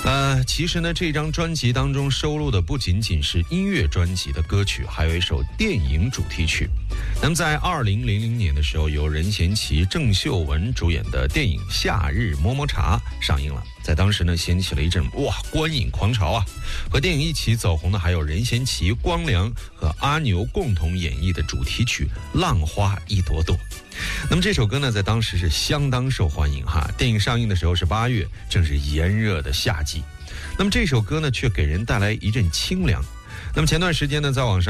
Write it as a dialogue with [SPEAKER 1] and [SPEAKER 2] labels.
[SPEAKER 1] 其实呢，这张专辑当中收录的不仅仅是音乐专辑的歌曲，还有一首电影主题曲。那么在2000年的时候，由任贤齐、郑秀文主演的电影《夏日么么茶》上映了，在当时呢掀起了一阵观影狂潮啊！和电影一起走红的还有任贤齐、光良和阿牛共同演绎的主题曲《浪花一朵朵》。那么这首歌呢，在当时是相当受欢迎哈。电影上映的时候是8月，正是炎热的夏季。那么这首歌呢，却给人带来一阵清凉。那么前段时间呢，在网上